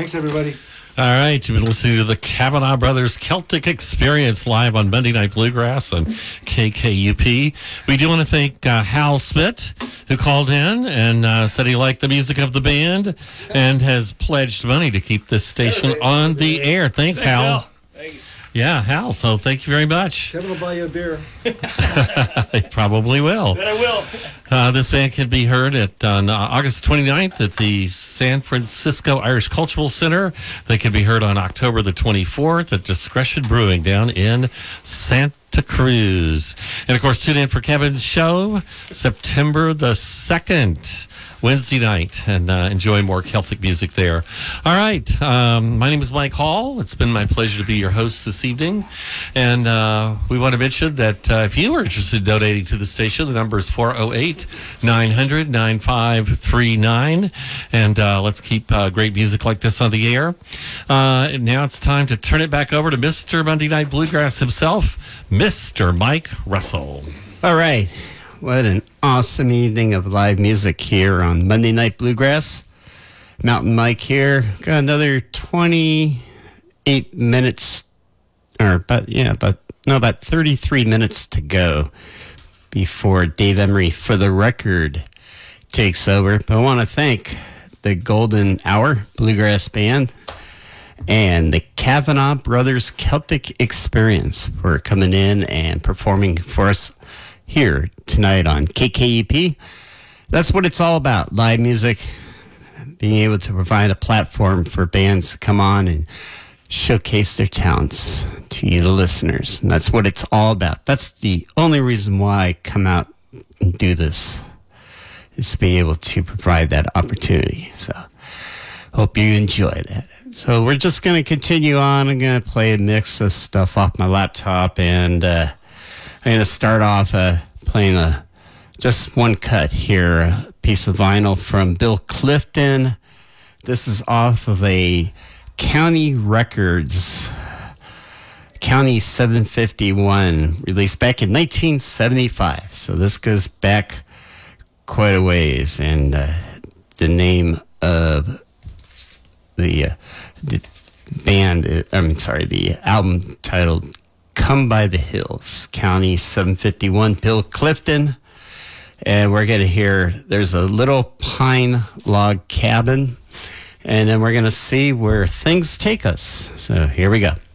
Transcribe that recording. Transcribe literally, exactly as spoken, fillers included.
Thanks, everybody. All right, you've been listening to the Kavanaugh Brothers Celtic Experience live on Monday Night Bluegrass on K K U P. We do want to thank uh, Hal Smith, who called in and uh, said he liked the music of the band and has pledged money to keep this station on the air. Thanks, Thanks Hal. Hal. Thank you. Yeah, Hal, so thank you very much. Kevin will buy you a beer. They probably will. Then I will. Uh, this band can be heard at on uh, August twenty-ninth at the San Francisco Irish Cultural Center. They can be heard on October the twenty-fourth at Discretion Brewing down in Santa Cruz. And, of course, tune in for Kevin's show September the second, Wednesday night, and uh, enjoy more Celtic music there. All right. Um, my name is Mike Hall. It's been my pleasure to be your host this evening. And uh, we want to mention that uh, if you are interested in donating to the station, the number is four oh eight, nine hundred, nine five three nine. And uh, let's keep uh, great music like this on the air. Uh, and now it's time to turn it back over to Mister Monday Night Bluegrass himself, Mister Mike Russell. All right. What an awesome evening of live music here on Monday Night Bluegrass. Mountain Mike here. Got another twenty-eight minutes, or about, yeah, about, no, about thirty-three minutes to go before Dave Emery, for the record, takes over. But I want to thank the Golden Hour Bluegrass Band and the Kavanaugh Brothers Celtic Experience for coming in and performing for us here tonight on K K U P. That's what it's all about, live music, being able to provide a platform for bands to come on and showcase their talents to you, the listeners. And that's what it's all about. That's the only reason why I come out and do this, is to be able to provide that opportunity. So hope you enjoy that. So we're just going to continue on. I'm going to play a mix of stuff off my laptop, and uh, I'm going to start off uh, playing a just one cut here, a piece of vinyl from Bill Clifton. This is off of a County Records, County seven fifty-one, released back in nineteen seventy-five. So this goes back quite a ways, and uh, the name of the, uh, the band, uh, I mean, sorry, the album titled Come by the Hills, County seven fifty-one, Bill Clifton. And we're going to hear, there's a little pine log cabin, and then we're going to see where things take us. So here we go.